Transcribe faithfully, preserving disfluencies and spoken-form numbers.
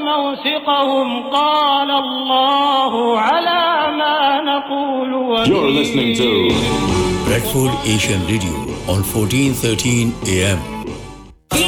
موثقهم قال الله على ما نقول وكيل. You're listening to Bradford Asian Radio on fourteen thirteen A M.